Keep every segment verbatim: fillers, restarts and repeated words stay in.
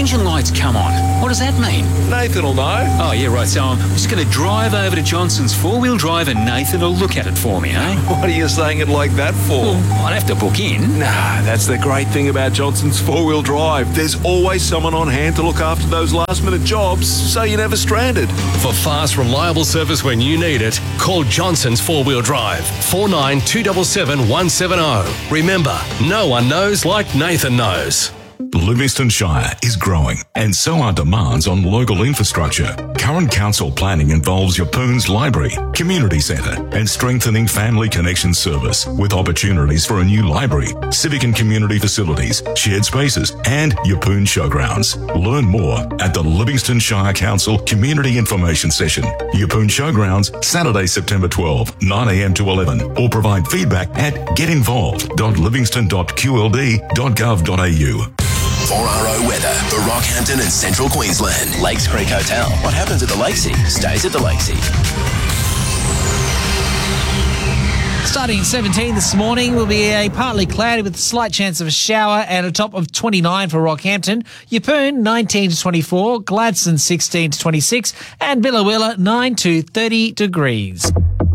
engine lights come on. What does that mean? Nathan will know. Oh, yeah, right. So I'm just going to drive over to Johnson's four-wheel drive and Nathan will look at it for me, eh? What are you saying it like that for? Well, I'd have to book in. Nah, that's the great thing about Johnson's four-wheel drive. There's always someone on hand to look after those last-minute jobs, so you're never stranded. For fast, reliable service when you need it, call Johnson's four-wheel drive, four nine two seven seven one seven zero. Remember, no one knows like Nathan knows. Livingston Shire is growing, and so are demands on local infrastructure. Current council planning involves Yapoon's library, community centre, and strengthening family connection service with opportunities for a new library, civic and community facilities, shared spaces, and Yapoon showgrounds. Learn more at the Livingston Shire Council Community Information Session. Yapoon Showgrounds, Saturday, September twelfth, nine a m to eleven, or provide feedback at getinvolved dot livingston dot q l d dot gov dot a u. four R O weather for Rockhampton and Central Queensland. Lakes Creek Hotel. What happens at the Lakesea stays at the Lakesea. Starting at seventeen this morning will be a partly cloudy with a slight chance of a shower and a top of twenty-nine for Rockhampton. Yeppoon nineteen to twenty-four, Gladstone sixteen to twenty-six, and Billawilla nine to thirty degrees.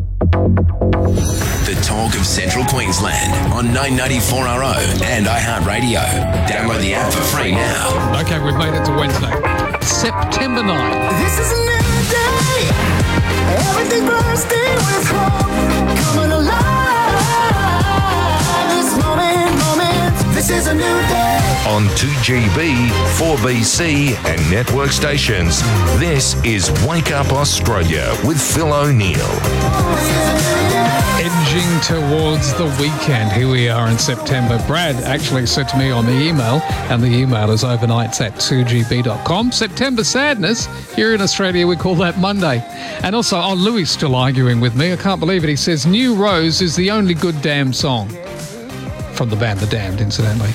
The talk of Central Queensland on nine ninety-four R O and iHeartRadio. Download the app for free now. Okay, we've made it to Wednesday, September ninth. This is a new day. Everything bursting with hope. Coming alive. This moment, moment. This is a new day. On two G B, four B C and network stations, this is Wake Up Australia with Phil O'Neill. Edging towards the weekend. Here we are in September. Brad actually said to me on the email, and the email is overnights at two g b dot com. September sadness. Here in Australia, we call that Monday. And also, oh, Louis still arguing with me. I can't believe it. He says, New Rose is the only good damn song. From the band The Damned, incidentally.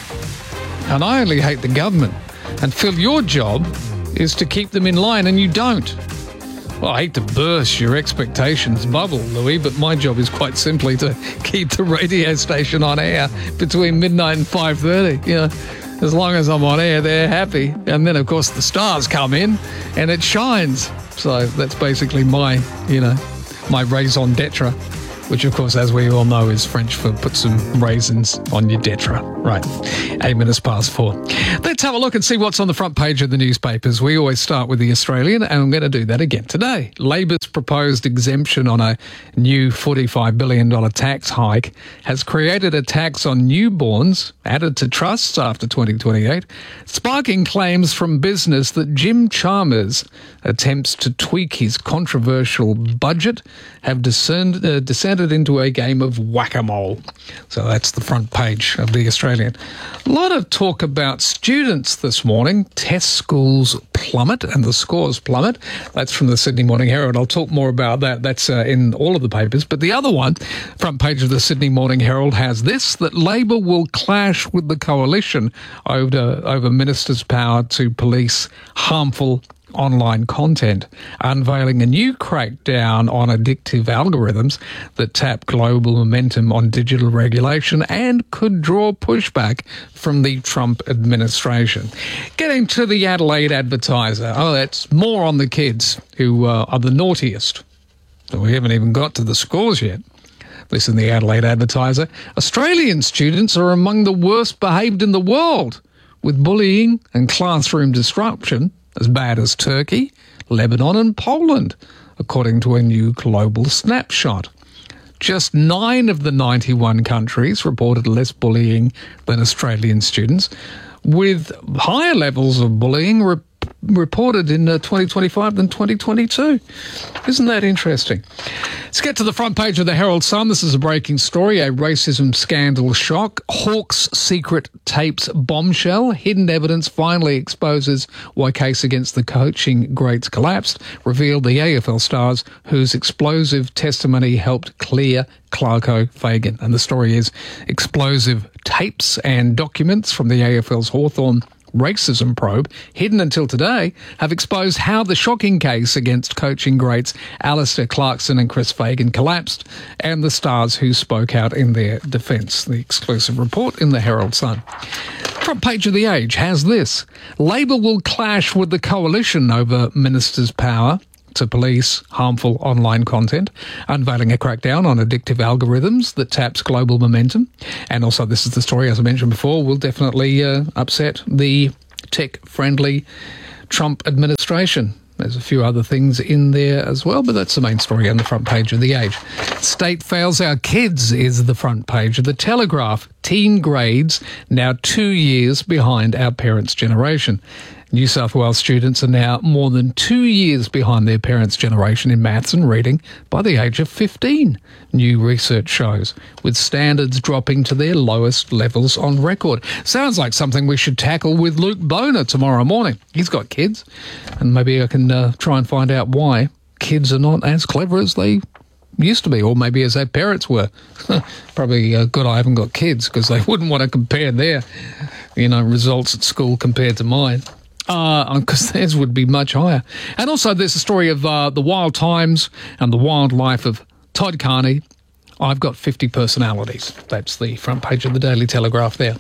And I only hate the government. And Phil, your job is to keep them in line, and you don't. Well, I hate to burst your expectations bubble, Louis, but my job is quite simply to keep the radio station on air between midnight and five thirty. You know, as long as I'm on air, they're happy. And then, of course, the stars come in and it shines. So that's basically my, you know, my raison d'etre, which, of course, as we all know, is French for put some raisins on your d'etre. Right. Eight minutes past four. Let's have a look and see what's on the front page of the newspapers. We always start with The Australian, and I'm going to do that again today. Labor's proposed exemption on a new forty-five billion dollars tax hike has created a tax on newborns added to trusts after twenty twenty-eight, sparking claims from business that Jim Chalmers' attempts to tweak his controversial budget have descend, uh, descended into a game of whack-a-mole. So that's the front page of The Australian. A lot of talk about students this morning. Test scores plummet and the scores plummet. That's from the Sydney Morning Herald. I'll talk more about that. That's uh, in all of the papers. But the other one, front page of the Sydney Morning Herald, has this, that Labor will clash with the coalition over, over ministers' power to police harmful online content, unveiling a new crackdown on addictive algorithms that tap global momentum on digital regulation and could draw pushback from the Trump administration. Getting to the Adelaide Advertiser. Oh, that's more on the kids who uh, are the naughtiest. So we haven't even got to the scores yet. Listen, the Adelaide Advertiser. Australian students are among the worst behaved in the world, with bullying and classroom disruption as bad as Turkey, Lebanon and Poland, according to a new global snapshot. Just nine of the ninety-one countries reported less bullying than Australian students, with higher levels of bullying re- reported in uh, twenty twenty-five than twenty twenty-two. Isn't that interesting? Let's get to the front page of the Herald Sun. This is a breaking story, a racism scandal shock. Hawke's secret tapes bombshell. Hidden evidence finally exposes why case against the coaching greats collapsed. Revealed the A F L stars whose explosive testimony helped clear Clarko Fagan. And the story is explosive tapes and documents from the A F L's Hawthorn racism probe, hidden until today, have exposed how the shocking case against coaching greats Alistair Clarkson and Chris Fagan collapsed, and the stars who spoke out in their defence. The exclusive report in the Herald Sun. Front page of The Age has this. Labor will clash with the coalition over ministers' power to police harmful online content, unveiling a crackdown on addictive algorithms that taps global momentum. And also, this is the story, as I mentioned before, will definitely uh, upset the tech-friendly Trump administration. There's a few other things in there as well, but that's the main story on the front page of The Age. State fails our kids is the front page of The Telegraph. Teen grades now two years behind our parents' generation. New South Wales students are now more than two years behind their parents' generation in maths and reading by the age of fifteen, new research shows, with standards dropping to their lowest levels on record. Sounds like something we should tackle with Luke Boner tomorrow morning. He's got kids, and maybe I can uh, try and find out why kids are not as clever as they used to be, or maybe as their parents were. Probably uh, good I haven't got kids, because they wouldn't want to compare their, you know, results at school compared to mine. Because uh, theirs would be much higher. And also there's a story of uh, the wild times and the wildlife of Todd Carney. I've got fifty personalities. That's the front page of the Daily Telegraph there.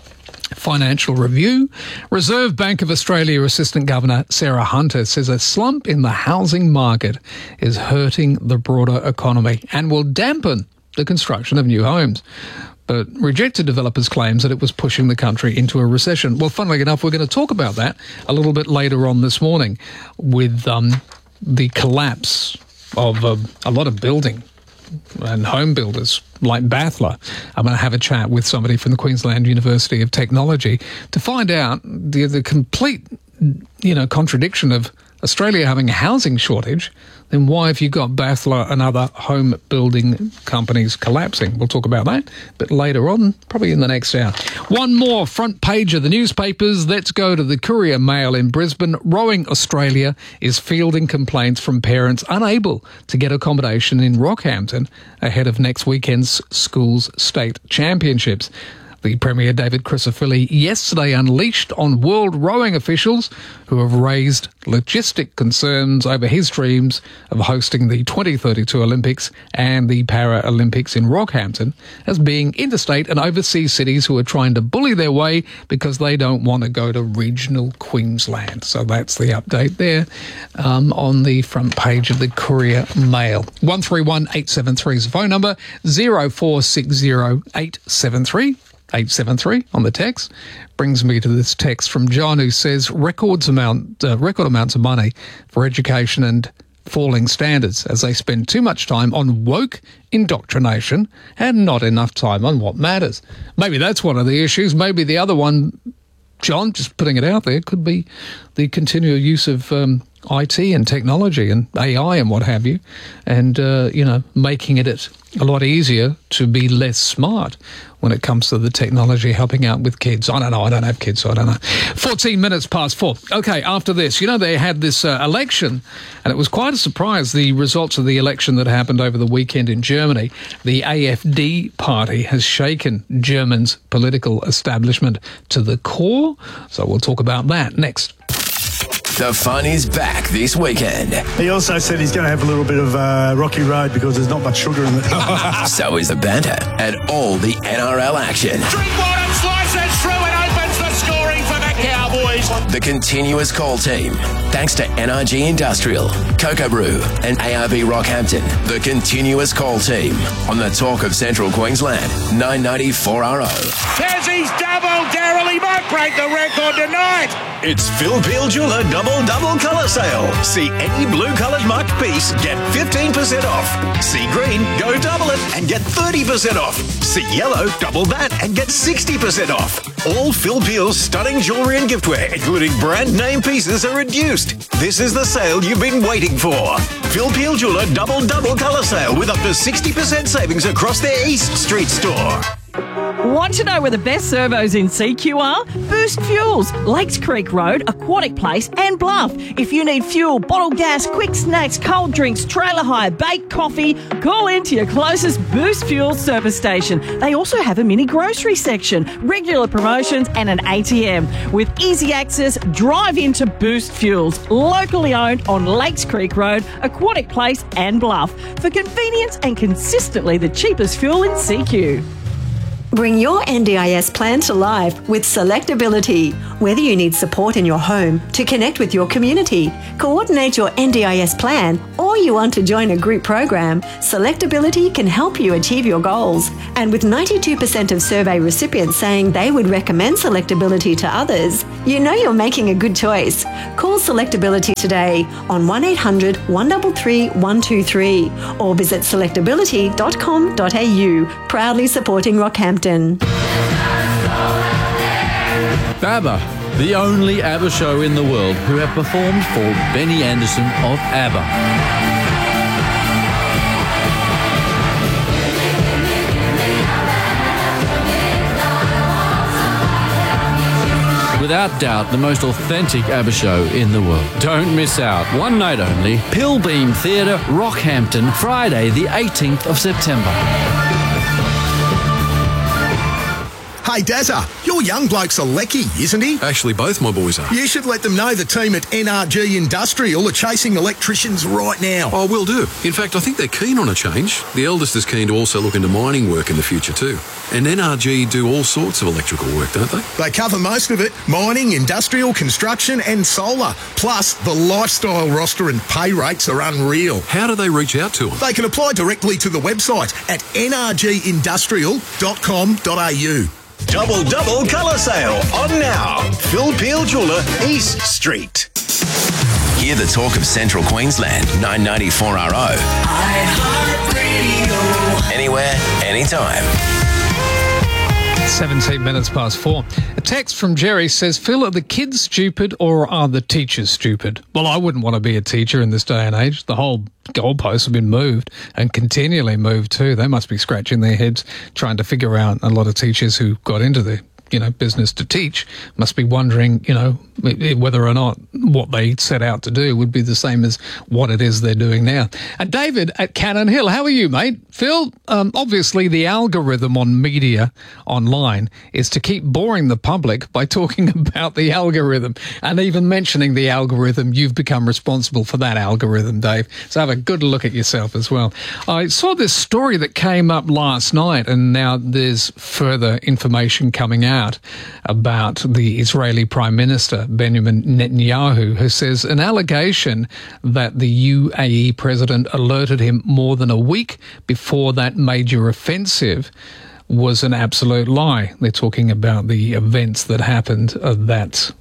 Financial Review. Reserve Bank of Australia Assistant Governor Sarah Hunter says a slump in the housing market is hurting the broader economy and will dampen the construction of new homes, but rejected developers' claims that it was pushing the country into a recession. Well, funnily enough, we're going to talk about that a little bit later on this morning with um, the collapse of uh, a lot of building and home builders like Bathler. I'm going to have a chat with somebody from the Queensland University of Technology to find out the, the complete, you know, contradiction of Australia having a housing shortage. Then why have you got Bathler and other home building companies collapsing? We'll talk about that a bit later on, probably in the next hour. One more front page of the newspapers. Let's go to the Courier Mail in Brisbane. Rowing Australia is fielding complaints from parents unable to get accommodation in Rockhampton ahead of next weekend's schools state championships. The Premier David Crisafulli yesterday unleashed on world rowing officials who have raised logistic concerns over his dreams of hosting the twenty thirty-two Olympics and the Paralympics in Rockhampton as being interstate and overseas cities who are trying to bully their way because they don't want to go to regional Queensland. So that's the update there um, on the front page of the Courier Mail. one three one eight seven three is the phone number, zero four six zero eight seven three. eight seven three on the text. Brings me to this text from John, who says records amount, uh, record amounts of money for education and falling standards as they spend too much time on woke indoctrination and not enough time on what matters. Maybe that's one of the issues. Maybe the other one, John, just putting it out there, could be the continual use of um, I T and technology and A I and what have you, and, uh, you know, making it a lot easier to be less smart when it comes to the technology helping out with kids. I don't know. I don't have kids, so I don't know. fourteen minutes past four. Okay, after this, you know, they had this uh, election, and it was quite a surprise, the results of the election that happened over the weekend in Germany. The A F D party has shaken Germany's political establishment to the core, so we'll talk about that next. The fun is back this weekend. He also said he's going to have a little bit of uh, rocky road because there's not much sugar in it. So is the banter and all the N R L action. Drinkwater slices through and opens the scoring for the Cowboys. The continuous call team. Thanks to N R G Industrial, Cocoa Brew and A R B Rockhampton. The continuous call team on the Talk of Central Queensland, nine ninety-four R O. Tassie's double, Daryl, he might break the record tonight. It's Phil Peel Jeweller Double Double Colour Sale. See any blue coloured marked piece, get fifteen percent off. See green, go double it and get thirty percent off. See yellow, double that and get sixty percent off. All Phil Peel's stunning jewellery and giftware, including brand name pieces, are reduced. This is the sale you've been waiting for. Phil Peel Jeweller Double Double Colour Sale with up to sixty percent savings across their East Street store. Want to know where the best servos in C Q are? Boost Fuels, Lakes Creek Road, Aquatic Place and Bluff. If you need fuel, bottled gas, quick snacks, cold drinks, trailer hire, baked coffee, call into your closest Boost Fuels service station. They also have a mini grocery section, regular promotions and an A T M. With easy access, drive into Boost Fuels, locally owned on Lakes Creek Road, Aquatic Place and Bluff. For convenience and consistently the cheapest fuel in C Q. Bring your N D I S plan to life with Selectability. Whether you need support in your home to connect with your community, coordinate your N D I S plan, or you want to join a group program, Selectability can help you achieve your goals. And with ninety-two percent of survey recipients saying they would recommend Selectability to others, you know you're making a good choice. Call Selectability today on one eight hundred, one three three, one two three or visit selectability dot com dot a u. Proudly supporting Rockhampton. ABBA, the only ABBA show in the world who have performed for Benny Andersson of ABBA. Without doubt, the most authentic ABBA show in the world. Don't miss out. One night only. Pillbeam Theatre, Rockhampton, Friday the eighteenth of September. Hey, Dazza, your young bloke's a lecky, isn't he? Actually, both my boys are. You should let them know the team at N R G Industrial are chasing electricians right now. Oh, will do. In fact, I think they're keen on a change. The eldest is keen to also look into mining work in the future too. And N R G do all sorts of electrical work, don't they? They cover most of it. Mining, industrial, construction and solar. Plus, the lifestyle roster and pay rates are unreal. How do they reach out to them? They can apply directly to the website at n r g industrial dot com dot a u. Double Double Colour Sale on now. Phil Peel Jeweller, East Street. Hear the talk of Central Queensland, nine ninety-four R O. Anywhere, anytime. seventeen minutes past four. A text from Jerry says, Phil, are the kids stupid or are the teachers stupid? Well, I wouldn't want to be a teacher in this day and age. The whole goalposts have been moved and continually moved too. They must be scratching their heads trying to figure out. A lot of teachers who got into the you know, business to teach must be wondering, you know, whether or not what they set out to do would be the same as what it is they're doing now. And David at Cannon Hill, how are you, mate? Phil, um, obviously the algorithm on media online is to keep boring the public by talking about the algorithm and even mentioning the algorithm. You've become responsible for that algorithm, Dave. So have a good look at yourself as well. I saw this story that came up last night, and now there's further information coming out about the Israeli Prime Minister, Benjamin Netanyahu, who says an allegation that the U A E president alerted him more than a week before that major offensive was an absolute lie. They're talking about the events that happened uh, that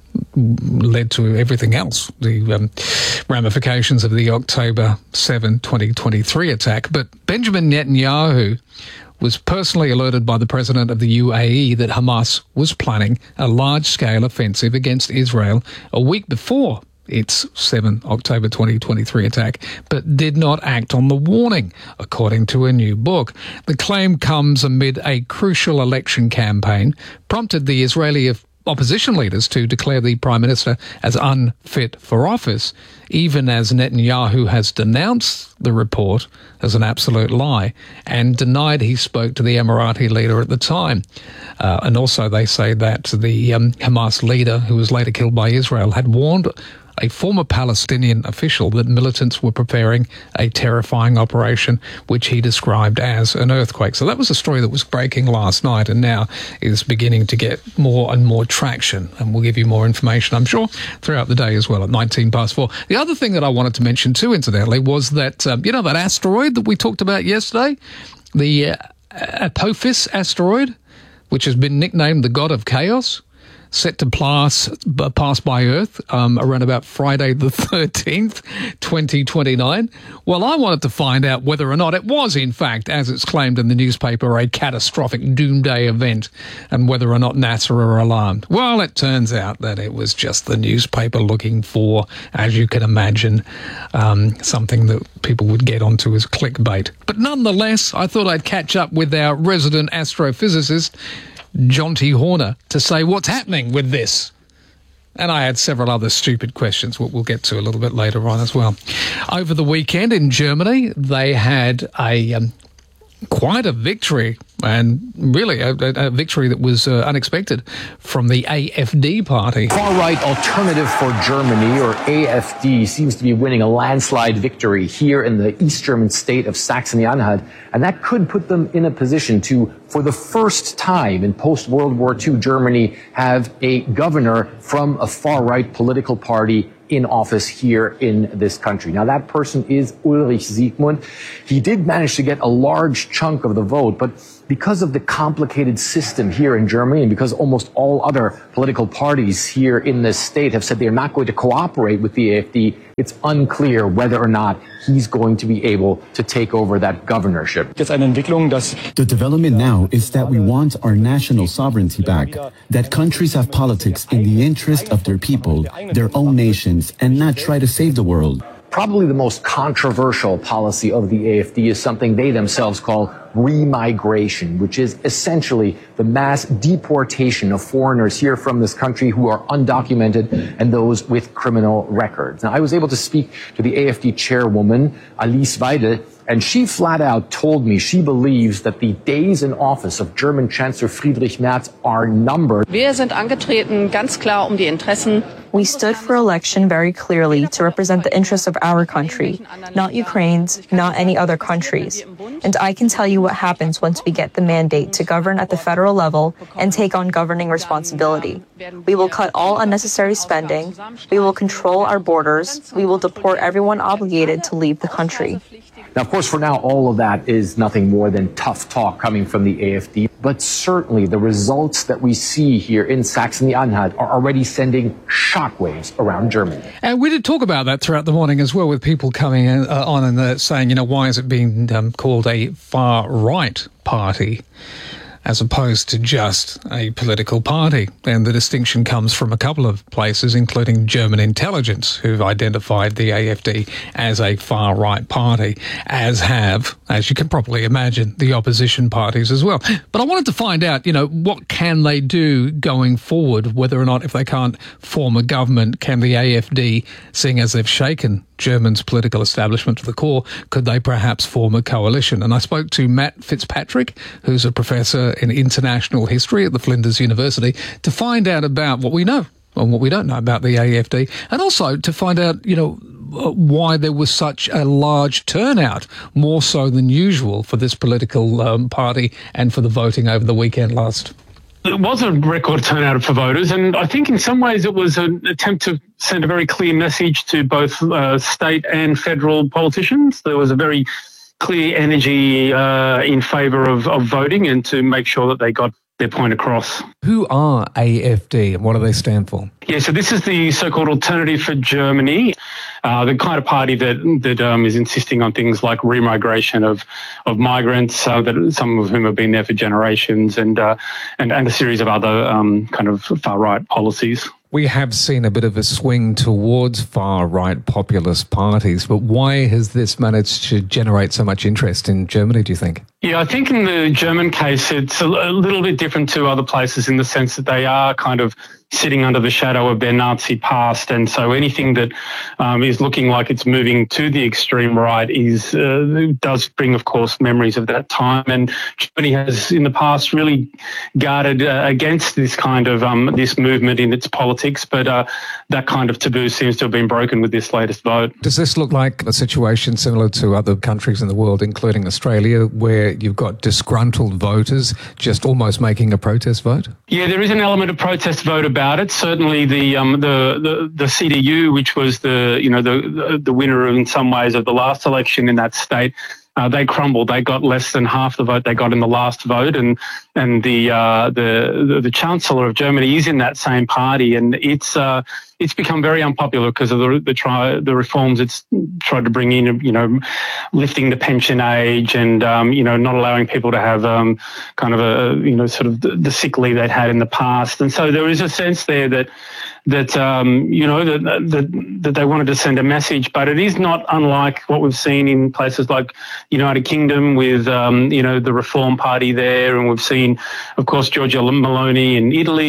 led to everything else, the um, ramifications of the October seventh, twenty twenty-three attack. But Benjamin Netanyahu was personally alerted by the president of the U A E that Hamas was planning a large-scale offensive against Israel a week before its seventh October twenty twenty-three attack, but did not act on the warning, according to a new book. The claim comes amid a crucial election campaign, prompted the Israeli opposition leaders to declare the Prime Minister as unfit for office, even as Netanyahu has denounced the report as an absolute lie and denied he spoke to the Emirati leader at the time. Uh, and also they say that the um, Hamas leader, who was later killed by Israel, had warned a former Palestinian official that militants were preparing a terrifying operation, which he described as an earthquake. So that was a story that was breaking last night and now is beginning to get more and more traction. And we'll give you more information, I'm sure, throughout the day as well at nineteen past four. The other thing that I wanted to mention too, incidentally, was that, um, you know, that asteroid that we talked about yesterday, the uh, Apophis asteroid, which has been nicknamed the God of Chaos, set to pass, pass by Earth um, around about Friday the thirteenth, twenty twenty-nine. Well, I wanted to find out whether or not it was, in fact, as it's claimed in the newspaper, a catastrophic doomsday event, and whether or not NASA are alarmed. Well, it turns out that it was just the newspaper looking for, as you can imagine, um, something that people would get onto as clickbait. But nonetheless, I thought I'd catch up with our resident astrophysicist, Jonty Horner, to say what's happening with this. And I had several other stupid questions, what we'll get to a little bit later on as well. Over the weekend in Germany, they had a um, quite a victory, and really a, a victory that was uh, unexpected from the A F D party. Far-right Alternative for Germany, or A F D, seems to be winning a landslide victory here in the East German state of Saxony-Anhalt, and that could put them in a position to, for the first time in post-World War Two Germany, have a governor from a far-right political party in office here in this country. Now, that person is Ulrich Siegmund. He did manage to get a large chunk of the vote, but because of the complicated system here in Germany, and because almost all other political parties here in this state have said they're not going to cooperate with the A F D, it's unclear whether or not he's going to be able to take over that governorship. The development now is that we want our national sovereignty back, that countries have politics in the interest of their people, their own nations, and not try to save the world. Probably the most controversial policy of the A F D is something they themselves call remigration, which is essentially the mass deportation of foreigners here from this country who are undocumented and those with criminal records. Now, I was able to speak to the A F D chairwoman, Alice Weidel, and she flat out told me she believes that the days in office of German Chancellor Friedrich Merz are numbered. Wir sind angetreten, ganz klar um die Interessen. We stood for election very clearly to represent the interests of our country, not Ukraine's, not any other countries. And I can tell you what happens once we get the mandate to govern at the federal level and take on governing responsibility. We will cut all unnecessary spending. We will control our borders. We will deport everyone obligated to leave the country. Now, of course, for now, all of that is nothing more than tough talk coming from the A F D. But certainly the results that we see here in Saxony-Anhalt are already sending shockwaves around Germany. And we did talk about that throughout the morning as well, with people coming in, uh, on and uh, saying, you know, why is it being um, called a far-right party as opposed to just a political party? And the distinction comes from a couple of places, including German intelligence, who've identified the A F D as a far-right party, as have, as you can probably imagine, the opposition parties as well. But I wanted to find out, you know, what can they do going forward, whether or not, if they can't form a government, can the A F D, seeing as they've shaken Germany's political establishment to the core, could they perhaps form a coalition? And I spoke to Matt Fitzpatrick, who's a professor in international history at the Flinders University, to find out about what we know and what we don't know about the A F D, and also to find out, you know, why there was such a large turnout, more so than usual, for this political um, party and for the voting over the weekend last. It was a record turnout for voters, and I think in some ways it was an attempt to send a very clear message to both uh, state and federal politicians. There was a very clear energy uh, in favour of, of voting, and to make sure that they got their point across. Who are A F D and what do they stand for? Yeah, so this is the so-called Alternative for Germany, uh, the kind of party that that um, is insisting on things like remigration of of migrants, uh, that some of whom have been there for generations, and uh, and, and a series of other um, kind of far-right policies. We have seen a bit of a swing towards far-right populist parties, but why has this managed to generate so much interest in Germany, do you think? Yeah, I think in the German case, it's a little bit different to other places in the sense that they are kind of sitting under the shadow of their Nazi past, and so anything that um, is looking like it's moving to the extreme right is uh, does bring, of course, memories of that time. And Germany has, in the past, really guarded uh, against this kind of um, this movement in its politics, but uh, that kind of taboo seems to have been broken with this latest vote. Does this look like a situation similar to other countries in the world, including Australia, where you've got disgruntled voters just almost making a protest vote? Yeah, there is an element of protest vote about About it. Certainly, the um the, the the C D U, which was the you know the the winner in some ways of the last election in that state, uh, they crumbled. They got less than half the vote they got in the last vote, and and the uh, the, the the Chancellor of Germany is in that same party, and it's uh it's become very unpopular because of the the try the reforms it's tried to bring in, you know, lifting the pension age and um, you know not allowing people to have um, kind of a you know sort of the, the sick leave they'd had in the past, and so there is a sense there that that um, you know that, that that they wanted to send a message, but it is not unlike what we've seen in places like United Kingdom with um, you know the Reform Party there, and we've seen, of course, Giorgia Meloni in Italy,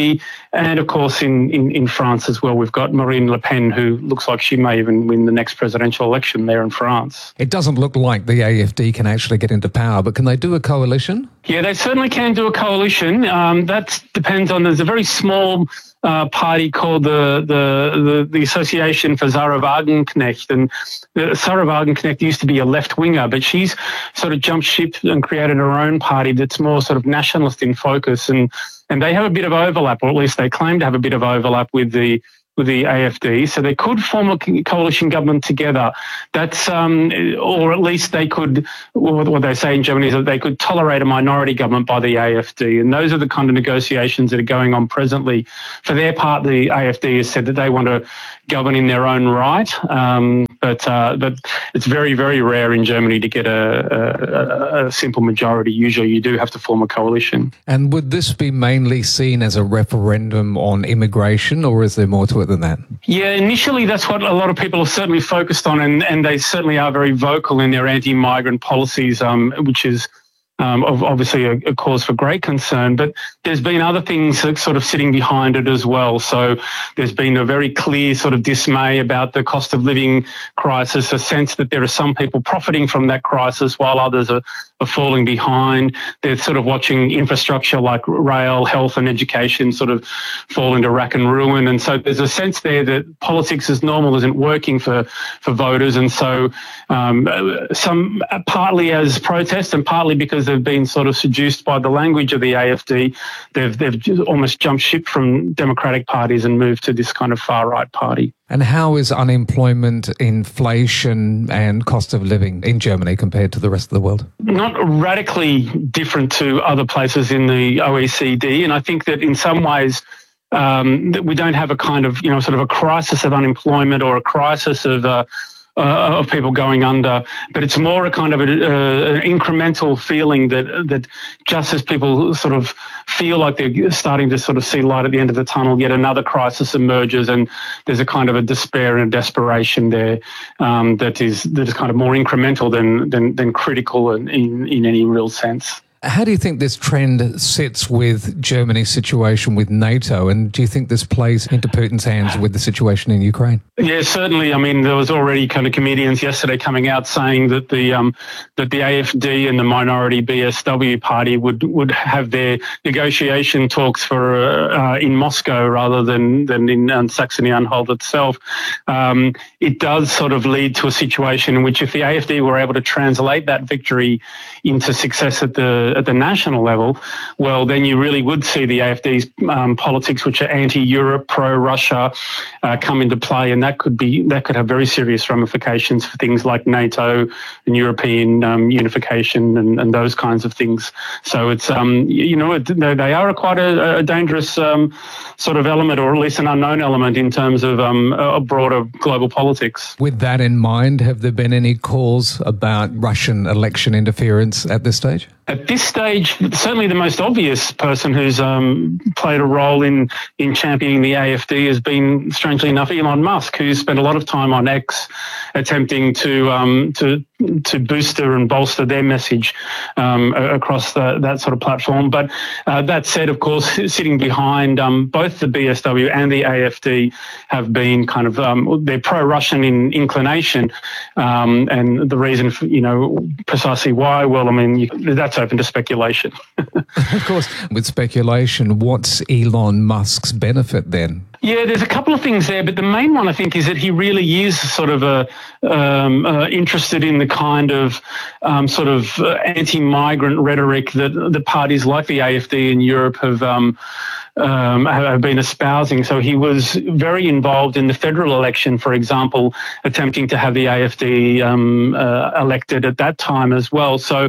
And of course, in, in, in France as well, we've got Marine Le Pen, who looks like she may even win the next presidential election there in France. It doesn't look like the A F D can actually get into power, but can they do a coalition? Yeah, they certainly can do a coalition. Um, that depends on, there's a very small uh, party called the, the, the, the Association for Sarah Wagenknecht. And uh, Sarah Wagenknecht used to be a left-winger, but she's sort of jumped ship and created her own party that's more sort of nationalist in focus. And, and they have a bit of overlap, or at least they claim to have a bit of overlap with the with the A F D, so they could form a coalition government together. That's, um, or at least they could, what they say in Germany is that they could tolerate a minority government by the A F D. And those are the kind of negotiations that are going on presently. For their part, the A F D has said that they want to govern in their own right, um, but uh, but it's very, very rare in Germany to get a, a, a simple majority. Usually you do have to form a coalition. And would this be mainly seen as a referendum on immigration, or is there more to it than that? Yeah, initially that's what a lot of people have certainly focused on, and, and they certainly are very vocal in their anti-migrant policies, um, which is Um, obviously a, a cause for great concern, but there's been other things that sort of sitting behind it as well. So there's been a very clear sort of dismay about the cost of living crisis, a sense that there are some people profiting from that crisis while others are, are falling behind. They're sort of watching infrastructure like rail, health and education sort of fall into rack and ruin. And so there's a sense there that politics as normal isn't working for, for voters. And so um, some partly as protest and partly because they've been sort of seduced by the language of the A F D. They've they've almost jumped ship from democratic parties and moved to this kind of far-right party. And how is unemployment, inflation and cost of living in Germany compared to the rest of the world? Not radically different to other places in the O E C D. And I think that in some ways um, that we don't have a kind of, you know, sort of a crisis of unemployment or a crisis of uh, Uh, of people going under, but it's more a kind of a, uh, an incremental feeling that that just as people sort of feel like they're starting to sort of see light at the end of the tunnel, yet another crisis emerges, and there's a kind of a despair and a desperation there um, that is that is kind of more incremental than than, than critical in, in in any real sense. How do you think this trend sits with Germany's situation with NATO, and do you think this plays into Putin's hands with the situation in Ukraine? Yeah, certainly. I mean, there was already kind of comedians yesterday coming out saying that the um, that the A F D and the minority B S W party would would have their negotiation talks for uh, in Moscow rather than than in um, Saxony-Anhalt itself. Um, it does sort of lead to a situation in which if the A F D were able to translate that victory into success at the at the national level, well, then you really would see the A F D's um, politics, which are anti-Europe, pro-Russia, uh, come into play, and that could be that could have very serious ramifications for things like NATO and European um, unification and, and those kinds of things. So it's um, you know it, they are quite a, a dangerous um, sort of element, or at least an unknown element in terms of um, a broader global politics. With that in mind, have there been any calls about Russian election interference at this stage? At this stage, certainly the most obvious person who's um, played a role in, in championing the A F D has been, strangely enough, Elon Musk, who's spent a lot of time on X attempting to um, to to booster and bolster their message um, across the, that sort of platform. But uh, that said, of course, sitting behind um, both the B S W and the A F D have been kind of um, they're pro-Russian in inclination, um, and the reason, for, you know, precisely why. Well, I mean, you, that's open to speculation. Of course, with speculation, what's Elon Musk's benefit then? Yeah, there's a couple of things there, but the main one I think is that he really is sort of a um, uh, interested in the kind of um, sort of uh, anti-migrant rhetoric that the parties like the A F D in Europe have um, um, have been espousing. So he was very involved in the federal election, for example, attempting to have the A F D um, uh, elected at that time as well. So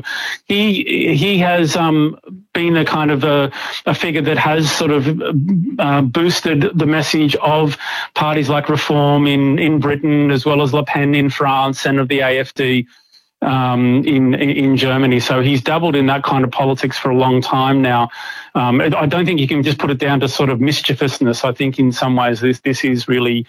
he he has um, been a kind of a, a figure that has sort of uh, boosted the message of parties like Reform in, in Britain, as well as Le Pen in France, and of the A F D um, in in Germany. So he's dabbled in that kind of politics for a long time now. Um, I don't think you can just put it down to sort of mischievousness. I think in some ways this this is really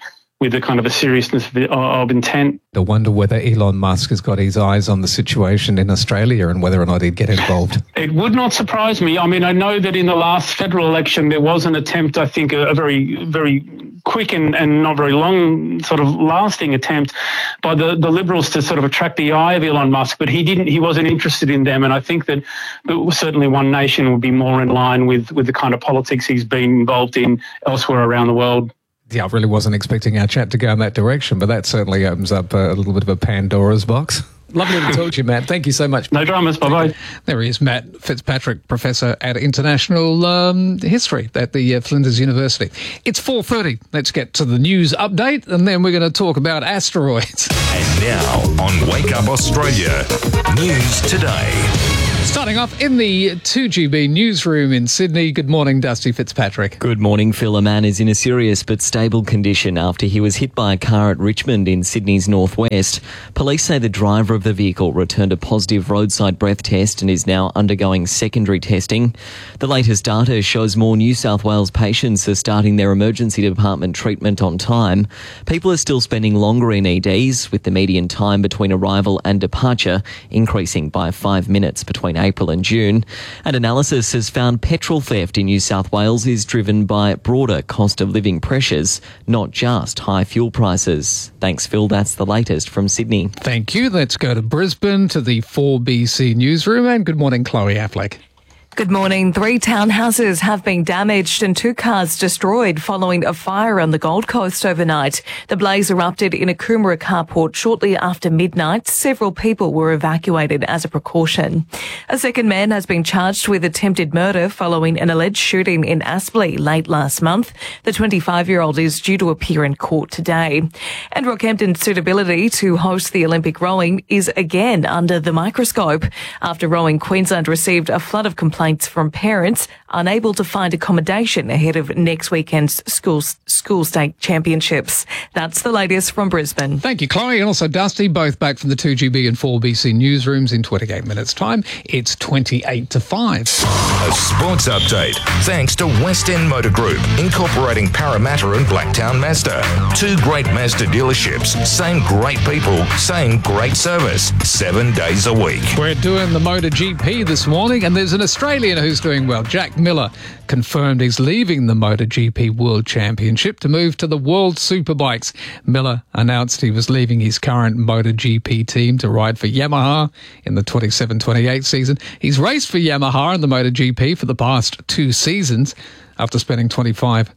with a kind of a seriousness of, of intent. I wonder whether Elon Musk has got his eyes on the situation in Australia and whether or not he'd get involved. It would not surprise me. I mean, I know that in the last federal election there was an attempt, I think, a, a very, very quick and, and not very long sort of lasting attempt by the, the Liberals to sort of attract the eye of Elon Musk, but he didn't, he wasn't interested in them. And I think that, that certainly One Nation would be more in line with, with the kind of politics he's been involved in elsewhere around the world. Yeah, I really wasn't expecting our chat to go in that direction, but that certainly opens up a little bit of a Pandora's box. Lovely to talk to you, Matt. Thank you so much. No dramas. Bye-bye. There he is, Matt Fitzpatrick, Professor at International um, History at the uh, Flinders University. It's four thirty. Let's get to the news update, and then we're going to talk about asteroids. And now on Wake Up Australia, News Today. Starting off in the two G B newsroom in Sydney. Good morning, Dusty Fitzpatrick. Good morning, Phil. A man is in a serious but stable condition after he was hit by a car at Richmond in Sydney's northwest. Police say the driver of the vehicle returned a positive roadside breath test and is now undergoing secondary testing. The latest data shows more New South Wales patients are starting their emergency department treatment on time. People are still spending longer in E Ds, with the median time between arrival and departure increasing by five minutes between April and June. And analysis has found petrol theft in New South Wales is driven by broader cost of living pressures, not just high fuel prices. Thanks, Phil. That's the latest from Sydney. Thank you. Let's go to Brisbane to the four B C newsroom. And good morning, Chloe Affleck. Good morning. Three townhouses have been damaged and two cars destroyed following a fire on the Gold Coast overnight. The blaze erupted in a Coomera carport shortly after midnight. Several people were evacuated as a precaution. A second man has been charged with attempted murder following an alleged shooting in Aspley late last month. The twenty-five-year-old is due to appear in court today. And Rockhampton's suitability to host the Olympic rowing is again under the microscope after Rowing Queensland received a flood of complaints from parents unable to find accommodation ahead of next weekend's school, school state championships. That's the latest from Brisbane. Thank you, Chloe, and also Dusty, both back from the two G B and four B C newsrooms in twenty-eight minutes' time. It's twenty-eight to five. A sports update, thanks to West End Motor Group, incorporating Parramatta and Blacktown Mazda. Two great Mazda dealerships, same great people, same great service, seven days a week. We're doing the MotoGP this morning, and there's an Australian who's doing well. Jack Miller confirmed he's leaving the MotoGP World Championship to move to the World Superbikes. Miller announced he was leaving his current MotoGP team to ride for Yamaha in the twenty-seven twenty-eight season. He's raced for Yamaha in the MotoGP for the past two seasons after spending twenty-five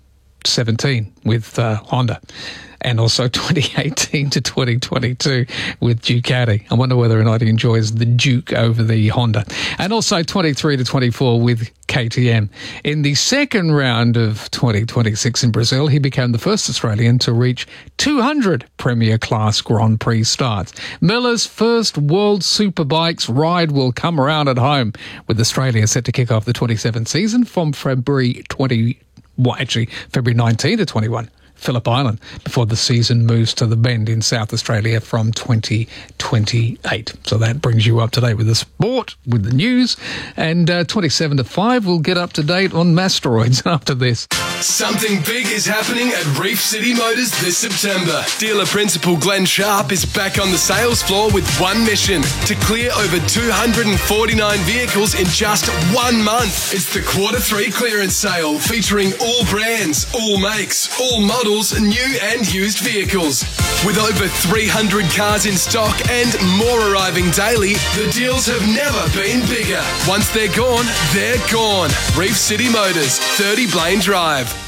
seventeen with uh, Honda, and also twenty eighteen to twenty twenty-two with Ducati. I wonder whether or not he enjoys the Duke over the Honda. And also twenty-three to twenty-four with K T M. In the second round of twenty twenty-six in Brazil, he became the first Australian to reach two hundred Premier Class Grand Prix starts. Miller's first World Superbikes ride will come around at home, with Australia set to kick off the twenty-seventh season from February twenty. Well, actually, February nineteenth to twenty-one, Phillip Island, before the season moves to the Bend in South Australia from twenty twenty-eight. So that brings you up to date with the sport, with the news, and uh, twenty-seven to five, we'll get up to date on Masteroids after this. Something big is happening at Reef City Motors this September. Dealer principal Glenn Sharp is back on the sales floor with one mission: to clear over two hundred forty-nine vehicles in just one month. It's the quarter three clearance sale featuring all brands, all makes, all models, new and used vehicles. With over three hundred cars in stock and more arriving daily, the deals have never been bigger. Once they're gone, they're gone. Reef City Motors, thirty Blaine Drive.